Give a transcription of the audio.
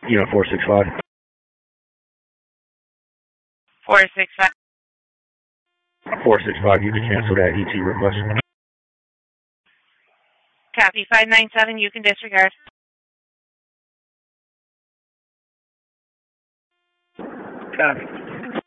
Unit 465. 465. 465, you can cancel that ET request. Copy. 597, you can disregard. Copy.